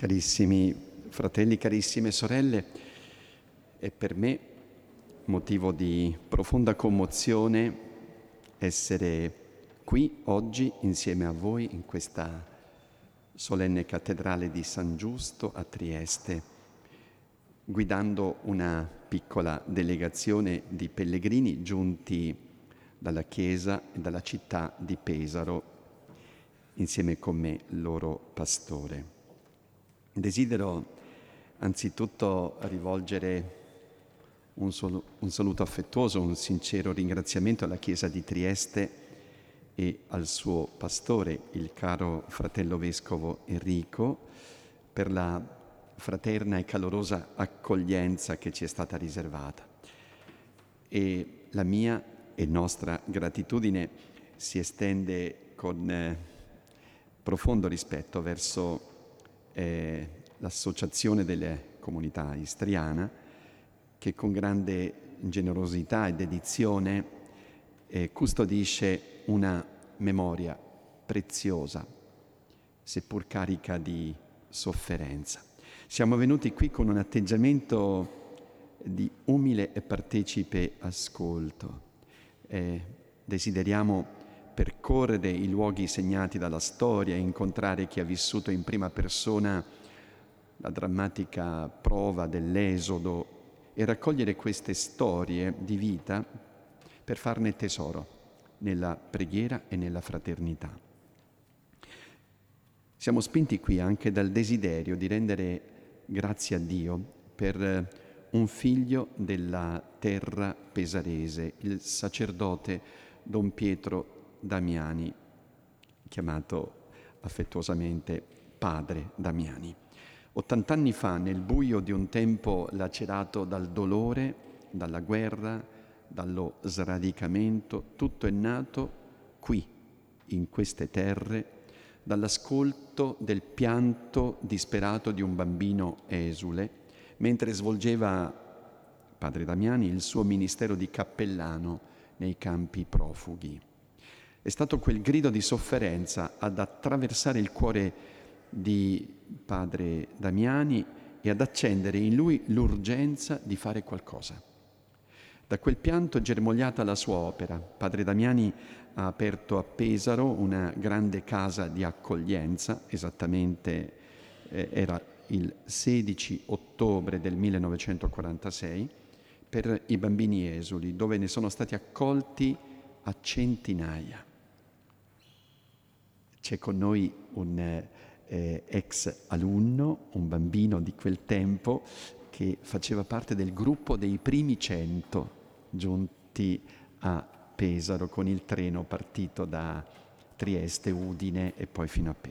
Carissimi fratelli, carissime sorelle, è per me motivo di profonda commozione essere qui oggi insieme a voi in questa solenne cattedrale di San Giusto a Trieste, guidando una piccola delegazione di pellegrini giunti dalla chiesa e dalla città di Pesaro, insieme con me, loro pastore. Desidero anzitutto rivolgere un saluto affettuoso, un sincero ringraziamento alla Chiesa di Trieste e al suo pastore, il caro fratello vescovo Enrico, per la fraterna e calorosa accoglienza che ci è stata riservata. E la mia e nostra gratitudine si estende con profondo rispetto verso l'Associazione delle Comunità Istriana, che con grande generosità e dedizione custodisce una memoria preziosa, seppur carica di sofferenza. Siamo venuti qui con un atteggiamento di umile e partecipe ascolto. Desideriamo percorrere i luoghi segnati dalla storia, incontrare chi ha vissuto in prima persona la drammatica prova dell'Esodo e raccogliere queste storie di vita per farne tesoro nella preghiera e nella fraternità. Siamo spinti qui anche dal desiderio di rendere grazie a Dio per un figlio della terra pesarese, il sacerdote Don Pietro Damiani, chiamato affettuosamente Padre Damiani. 80 anni fa, nel buio di un tempo lacerato dal dolore, dalla guerra, dallo sradicamento, tutto è nato qui, in queste terre, dall'ascolto del pianto disperato di un bambino esule, mentre svolgeva Padre Damiani il suo ministero di cappellano nei campi profughi. È stato quel grido di sofferenza ad attraversare il cuore di Padre Damiani e ad accendere in lui l'urgenza di fare qualcosa. Da quel pianto è germogliata la sua opera. Padre Damiani ha aperto a Pesaro una grande casa di accoglienza, esattamente era il 16 ottobre del 1946, per i bambini esuli, dove ne sono stati accolti a centinaia. C'è con noi un ex alunno, un bambino di quel tempo, che faceva parte del gruppo dei primi 100 giunti a Pesaro con il treno partito da Trieste, Udine e poi fino a Pesaro.